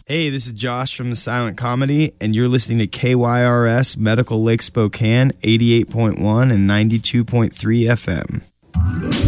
Hey, this is Josh from The Silent Comedy, and you're listening to KYRS Medical Lake Spokane, 88.1 and 92.3 FM.